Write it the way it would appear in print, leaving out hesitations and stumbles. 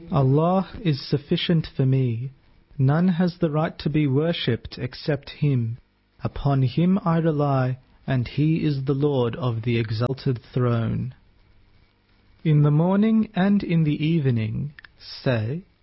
Allah is sufficient for me. None has the right to be worshipped except Him. Upon Him I rely, and He is the Lord of the exalted throne. In the morning and in the evening, say,